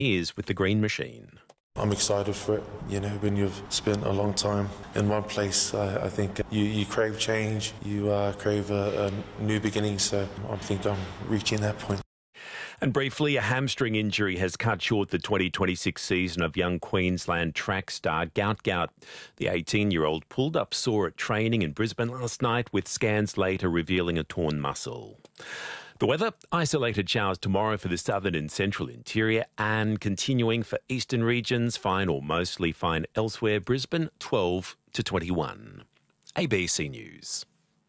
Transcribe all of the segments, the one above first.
Is with the Green Machine. I'm excited for it. When you've spent a long time in one place, I think you crave change, you crave a new beginning, so I think I'm reaching that point. And briefly, a hamstring injury has cut short the 2026 season of young Queensland track star Gout Gout. The 18-year-old pulled up sore at training in Brisbane last night, with scans later revealing a torn muscle. The weather, isolated showers tomorrow for the southern and central interior and continuing for eastern regions, fine or mostly fine elsewhere. Brisbane 12 to 21. ABC News.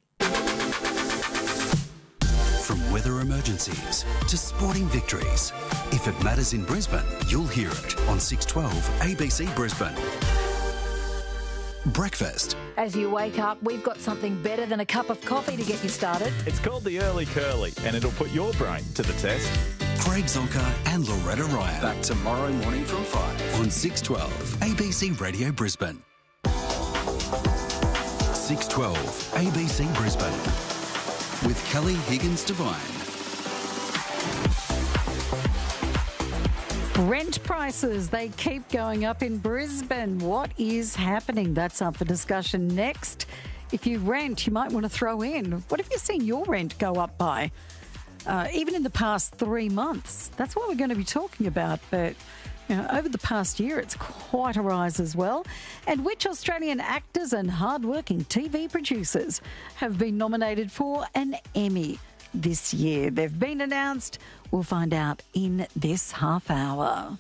From weather emergencies to sporting victories, if it matters in Brisbane, you'll hear it on 612 ABC Brisbane. Breakfast. As you wake up, we've got something better than a cup of coffee to get you started. It's called the Early Curly, and it'll put your brain to the test. Craig Zonka and Loretta Ryan. Back tomorrow morning from 5 on 612 ABC Radio Brisbane. 612 ABC Brisbane with Kelly Higgins Devine. Rent prices, they keep going up in Brisbane. What is happening? That's up for discussion next. If you rent, you might want to throw in, what have you seen your rent go up by? Even in the past 3 months. That's what we're going to be talking about. But over the past year, it's quite a rise as well. And which Australian actors and hardworking TV producers have been nominated for an Emmy this year? They've been announced. We'll find out in this half hour.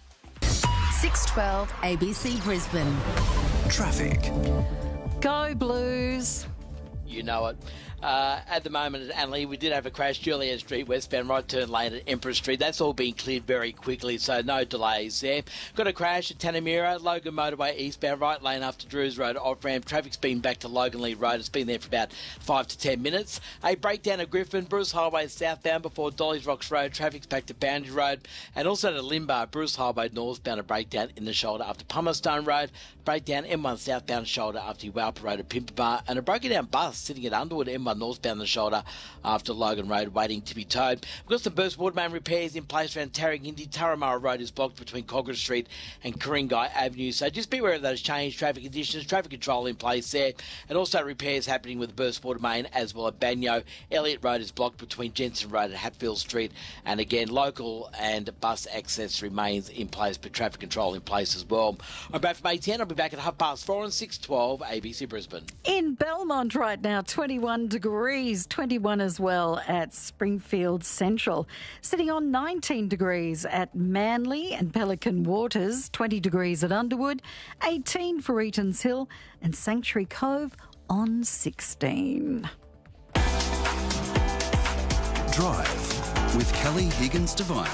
612 ABC Brisbane. Traffic. Go Blues. You know it. At the moment at Anley, we did have a crash, Julian Street, westbound, right turn lane at Emperor Street. That's all been cleared very quickly, so no delays there. Got a crash at Tanamira, Logan Motorway eastbound, right lane after Drews Road off-ramp. Traffic's been back to Logan Lee Road. It's been there for about 5 to 10 minutes. A breakdown at Griffin, Bruce Highway southbound before Dolly's Rocks Road. Traffic's back to Boundary Road. And also to Limbar, Bruce Highway northbound, a breakdown in the shoulder after Palmerston Road. Breakdown M1 southbound shoulder after Walper Road at Pimpama. And a broken down bus sitting at Underwood, M1 northbound the shoulder after Logan Road, waiting to be towed. We've got some burst water main repairs in place around Tarragindi. Turramurra Road is blocked between Cogra Street and Ku-ring-gai Avenue, so just be aware of those changed traffic conditions. Traffic control in place there, and also repairs happening with the burst water main as well at Banyo. Elliott Road is blocked between Jensen Road and Hatfield Street, and again local and bus access remains in place, but traffic control in place as well. I'm back from A10. I'll be back at 4:30 on 612 ABC Brisbane. In Belmont right now, 21 degrees, 21 as well at Springfield Central. Sitting on 19 degrees at Manly and Pelican Waters, 20 degrees at Underwood, 18 for Eaton's Hill and Sanctuary Cove on 16. Drive with Kelly Higgins Devine.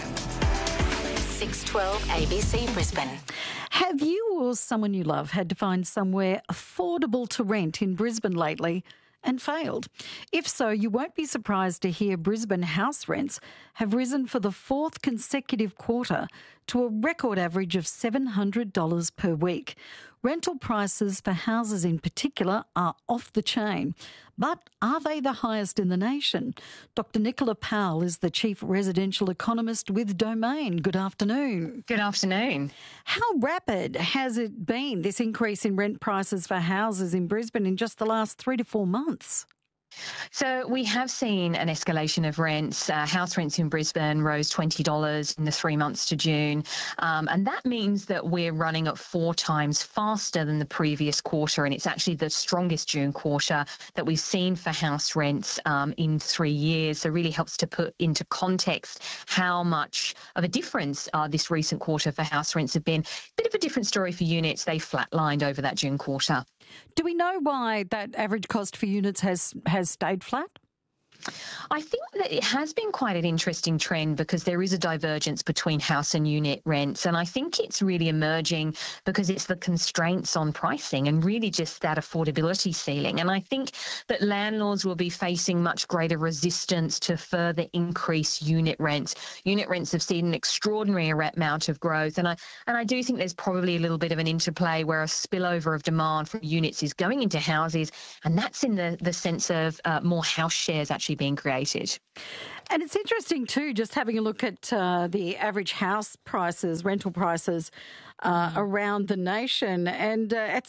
612 ABC Brisbane. Have you or someone you love had to find somewhere affordable to rent in Brisbane lately and failed? If so, you won't be surprised to hear Brisbane house rents have risen for the 4th consecutive quarter to a record average of $700 per week. Rental prices for houses in particular are off the chain. But are they the highest in the nation? Dr. Nicola Powell is the Chief Residential Economist with Domain. Good afternoon. Good afternoon. How rapid has it been, this increase in rent prices for houses in Brisbane in just the last 3 to 4 months? So we have seen an escalation of rents. House rents in Brisbane rose $20 in the 3 months to June. And that means that we're running at 4 times faster than the previous quarter. And it's actually the strongest June quarter that we've seen for house rents in 3 years. So it really helps to put into context how much of a difference this recent quarter for house rents have been. Bit of a different story for units. They flatlined over that June quarter. Do we know why that average cost for units has stayed flat? I think that it has been quite an interesting trend because there is a divergence between house and unit rents. And I think it's really emerging because it's the constraints on pricing and really just that affordability ceiling. And I think that landlords will be facing much greater resistance to further increase unit rents. Unit rents have seen an extraordinary amount of growth. And I do think there's probably a little bit of an interplay where a spillover of demand from units is going into houses. And that's in the sense of more house shares actually actually being created. And it's interesting too, just having a look at the average house prices, rental prices around the nation. And at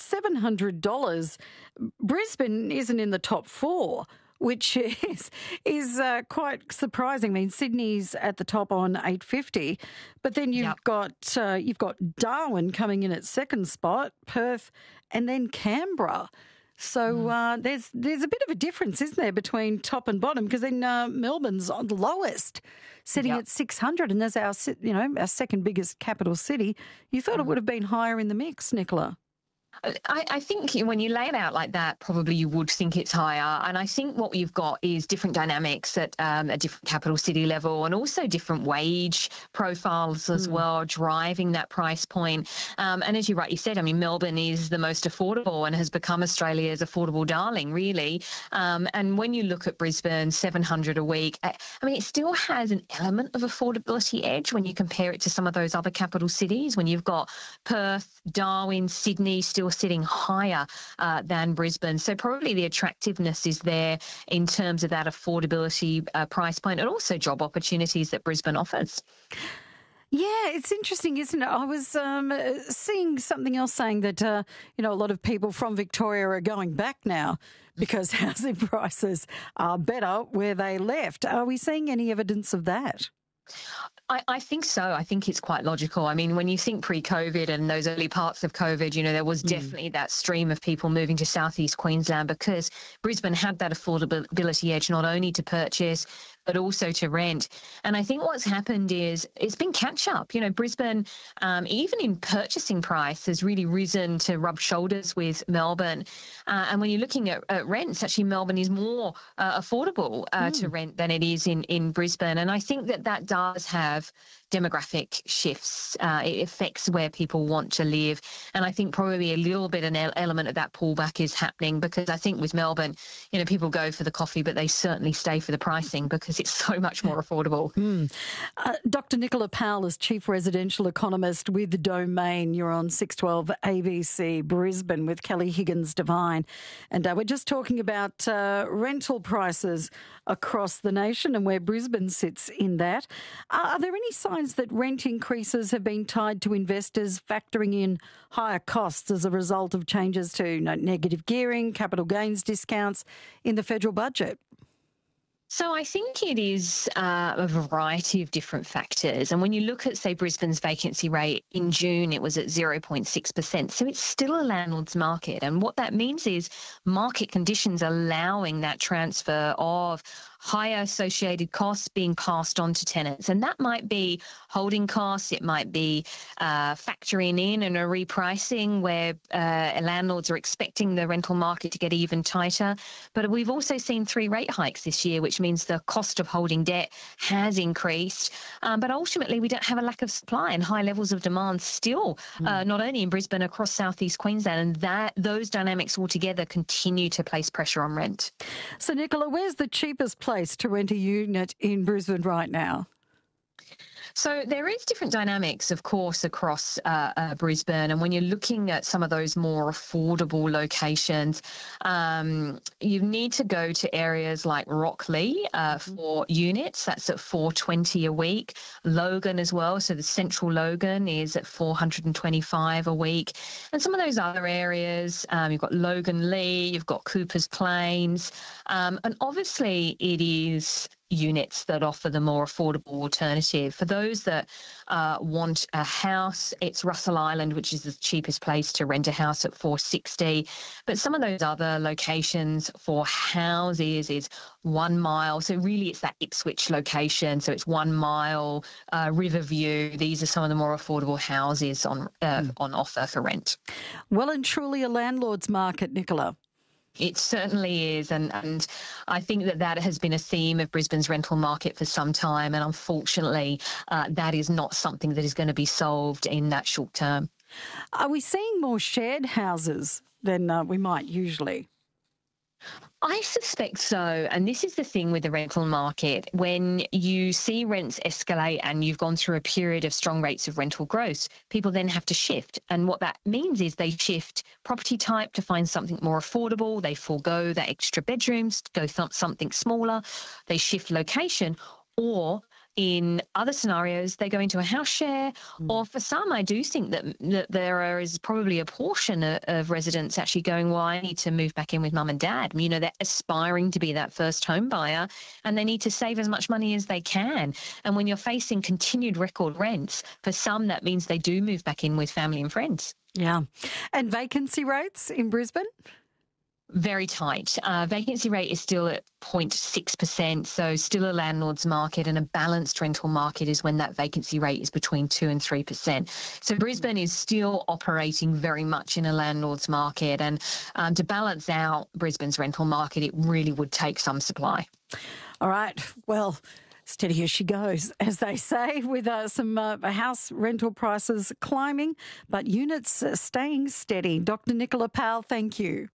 $700, Brisbane isn't in the top four, which is quite surprising. I mean, Sydney's at the top on $850, but then you've got Darwin coming in at second spot, Perth, and then Canberra. So there's a bit of a difference, isn't there, between top and bottom? Because then Melbourne's on the lowest, sitting at 600, and there's our second biggest capital city. You thought it would have been higher in the mix, Nicola? I think when you lay it out like that, probably you would think it's higher. And I think what you've got is different dynamics at a different capital city level, and also different wage profiles as well, driving that price point. And as you rightly said, I mean, Melbourne is the most affordable and has become Australia's affordable darling, really. And when you look at Brisbane, $700 a week, I mean, it still has an element of affordability edge when you compare it to some of those other capital cities, when you've got Perth, Darwin, Sydney still sitting higher than Brisbane. So probably the attractiveness is there in terms of that affordability price point, and also job opportunities that Brisbane offers. Yeah, it's interesting, isn't it? I was seeing something else saying that, a lot of people from Victoria are going back now because housing prices are better where they left. Are we seeing any evidence of that? I think so. I think it's quite logical. I mean, when you think pre-COVID and those early parts of COVID, there was definitely that stream of people moving to southeast Queensland because Brisbane had that affordability edge, not only to purchase, but also to rent. And I think what's happened is it's been catch up. Brisbane, even in purchasing price, has really risen to rub shoulders with Melbourne. And when you're looking at rents, actually Melbourne is more affordable to rent than it is in Brisbane. And I think that does have demographic shifts. It affects where people want to live. And I think probably a little bit an element of that pullback is happening, because I think with Melbourne, people go for the coffee, but they certainly stay for the pricing because it's so much more affordable. Dr. Nicola Powell is Chief Residential Economist with Domain. You're on 612 ABC Brisbane with Kelly Higgins-Devine. And we're just talking about rental prices across the nation and where Brisbane sits in that. Are there any signs that rent increases have been tied to investors factoring in higher costs as a result of changes to negative gearing, capital gains discounts in the federal budget? So I think it is a variety of different factors. And when you look at, say, Brisbane's vacancy rate in June, it was at 0.6%. So it's still a landlord's market. And what that means is market conditions allowing that transfer of higher associated costs being passed on to tenants. And that might be holding costs, it might be factoring in and a repricing where landlords are expecting the rental market to get even tighter. But we've also seen 3 rate hikes this year, which means the cost of holding debt has increased. But ultimately, we don't have a lack of supply and high levels of demand still, not only in Brisbane, across southeast Queensland. And those dynamics altogether continue to place pressure on rent. So, Nicola, where's the cheapest place to rent a unit in Brisbane right now? So there is different dynamics, of course, across Brisbane. And when you're looking at some of those more affordable locations, you need to go to areas like Rockley for units. That's at $420 a week. Logan as well. So the central Logan is at $425 a week. And some of those other areas, you've got Logan Lee, you've got Cooper's Plains. And obviously it is units that offer the more affordable alternative. For those that want a house, it's Russell Island, which is the cheapest place to rent a house at $460. But some of those other locations for houses is 1 mile. So really it's that Ipswich location. So it's 1 mile, Riverview. These are some of the more affordable houses on offer for rent. Well and truly a landlord's market, Nicola. It certainly is. And I think that has been a theme of Brisbane's rental market for some time. And unfortunately, that is not something that is going to be solved in that short term. Are we seeing more shared houses than we might usually? I suspect so. And this is the thing with the rental market. When you see rents escalate and you've gone through a period of strong rates of rental growth, people then have to shift. And what that means is they shift property type to find something more affordable. They forego that extra bedrooms, go something smaller. They shift location, or in other scenarios, they go into a house share, or for some, I do think that there is probably a portion of residents actually going, well, I need to move back in with mum and dad. You know, they're aspiring to be that first home buyer and they need to save as much money as they can. And when you're facing continued record rents, for some, that means they do move back in with family and friends. Yeah. And vacancy rates in Brisbane? Very tight. Vacancy rate is still at 0.6%, so still a landlord's market, and a balanced rental market is when that vacancy rate is between 2 and 3%. So Brisbane is still operating very much in a landlord's market, and to balance out Brisbane's rental market, it really would take some supply. All right. Well, steady as she goes, as they say, with some house rental prices climbing, but units staying steady. Dr. Nicola Powell, thank you.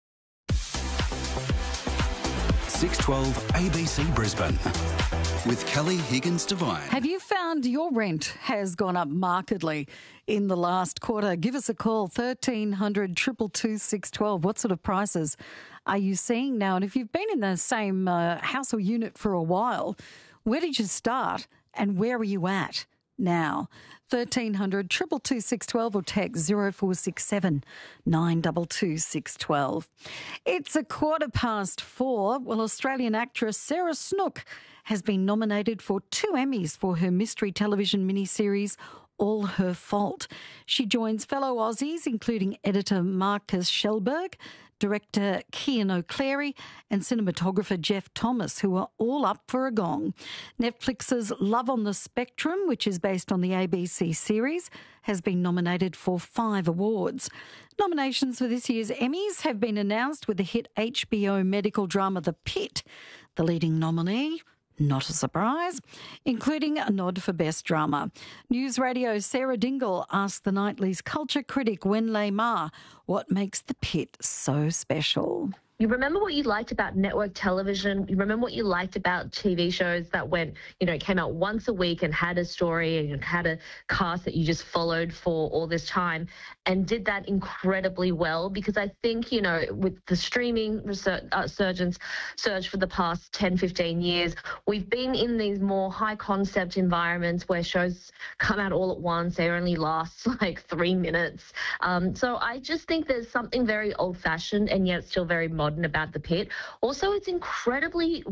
612 ABC Brisbane with Kelly Higgins Devine. Have you found your rent has gone up markedly in the last quarter? Give us a call, 1300 222 612. What sort of prices are you seeing now? And if you've been in the same house or unit for a while, where did you start and where are you at now? 1300 222 612 or text 0467 922 612. It's 4:15. Well, Australian actress Sarah Snook has been nominated for 2 Emmys for her mystery television miniseries All Her Fault. She joins fellow Aussies, including editor Marcus Schellberg, director Cian O'Clery and cinematographer Jeff Thomas, who are all up for a gong. Netflix's Love on the Spectrum, which is based on the ABC series, has been nominated for 5 awards. Nominations for this year's Emmys have been announced, with the hit HBO medical drama The Pitt the leading nominee. Not a surprise, including a nod for Best Drama. News Radio's Sarah Dingle asked The Nightly's culture critic Wenlei Ma what makes The Pitt so special. You remember what you liked about network television. You remember what you liked about TV shows that came out once a week and had a story and had a cast that you just followed for all this time, and did that incredibly well. Because I think, with the streaming surge for the past 10, 15 years, we've been in these more high concept environments where shows come out all at once. They only last like 3 minutes. So I just think there's something very old fashioned and yet still very modern about The Pitt. Also, it's incredibly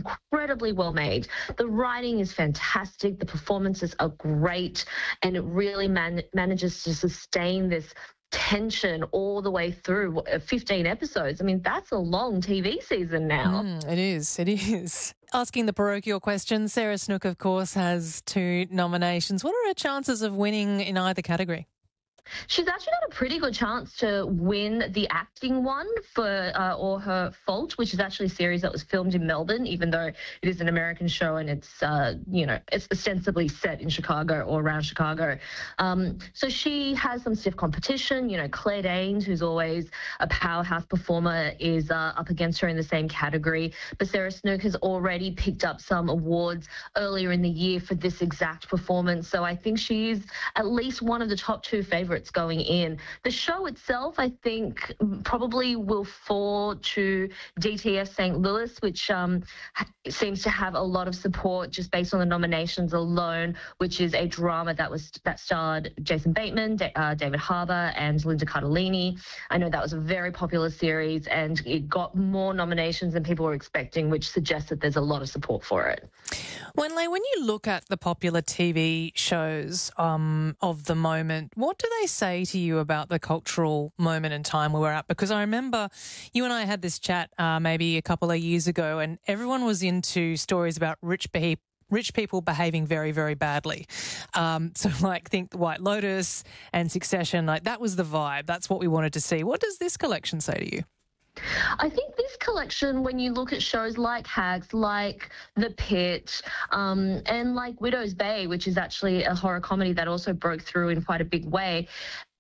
well made. The writing is fantastic. The performances are great, and it really manages to sustain this tension all the way through 15 episodes. I mean, that's a long TV season now. It is. Asking the parochial question, Sarah Snook, of course, has 2 nominations. What are her chances of winning in either category? She's actually got a pretty good chance to win the acting one for All Her Fault, which is actually a series that was filmed in Melbourne, even though it is an American show and it's, it's ostensibly set in Chicago or around Chicago. So she has some stiff competition. Claire Danes, who's always a powerhouse performer, is up against her in the same category. But Sarah Snook has already picked up some awards earlier in the year for this exact performance. So I think she's at least one of the top 2 favorites going in. The show itself, I think, probably will fall to DTF St. Louis, which seems to have a lot of support just based on the nominations alone, which is a drama that starred Jason Bateman, David Harbour, and Linda Cardellini. I know that was a very popular series, and it got more nominations than people were expecting, which suggests that there's a lot of support for it. Wenlei, when you look at the popular TV shows of the moment, what do they say to you about the cultural moment in time where we're at? Because I remember you and I had this chat maybe a couple of years ago, and everyone was into stories about rich people behaving very, very badly. So think White Lotus and Succession, that was the vibe. That's what we wanted to see. What does this collection say to you? I think this collection, when you look at shows like Hacks, like The Pitt, and like Widow's Bay, which is actually a horror comedy that also broke through in quite a big way,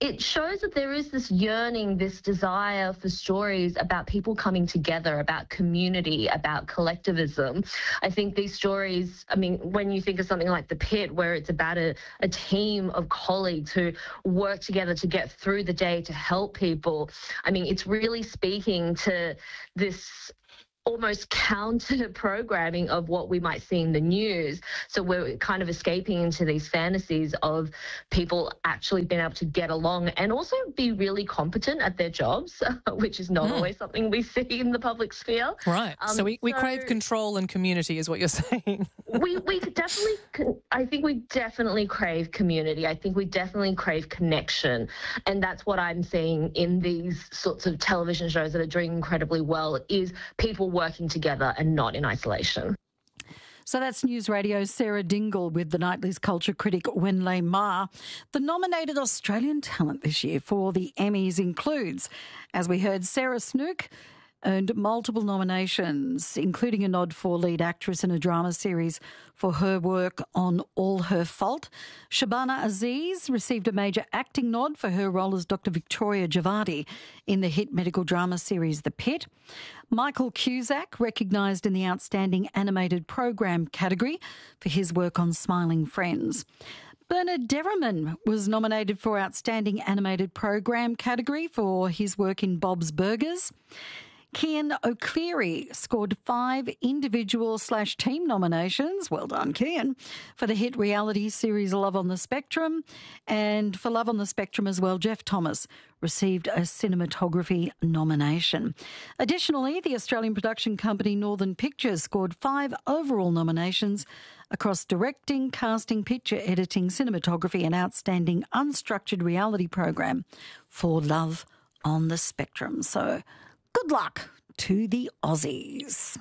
it shows that there is this yearning, this desire for stories about people coming together, about community, about collectivism. I think these stories, I mean, when you think of something like The Pit, where it's about a team of colleagues who work together to get through the day to help people, I mean, it's really speaking to this almost counter programming of what we might see in the news. So we're kind of escaping into these fantasies of people actually being able to get along and also be really competent at their jobs, which is not always something we see in the public sphere. Right. So we crave control and community is what you're saying. we definitely, I think we definitely crave community. I think we definitely crave connection. And that's what I'm seeing in these sorts of television shows that are doing incredibly well, is people working together and not in isolation. So that's News Radio's Sarah Dingle with The Nightly's culture critic Wenlei Ma. The nominated Australian talent this year for the Emmys includes, as we heard, Sarah Snook, earned multiple nominations, including a nod for lead actress in a drama series for her work on All Her Fault. Shabana Aziz received a major acting nod for her role as Dr. Victoria Javadi in the hit medical drama series The Pit. Michael Cusack, recognised in the Outstanding Animated Program category for his work on Smiling Friends. Bernard Derriman was nominated for Outstanding Animated Program category for his work in Bob's Burgers. Cian O'Clery scored 5 individual/team nominations, well done Cian, for the hit reality series Love on the Spectrum. And for Love on the Spectrum as well, Jeff Thomas received a cinematography nomination. Additionally, the Australian production company Northern Pictures scored 5 overall nominations across directing, casting, picture editing, cinematography and outstanding unstructured reality program for Love on the Spectrum. So good luck to the Aussies.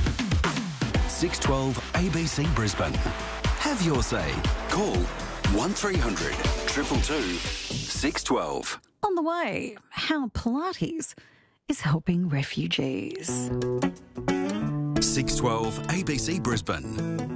612 ABC Brisbane. Have your say. Call 1300 222 612. On the way, how Pilates is helping refugees. 612 ABC Brisbane.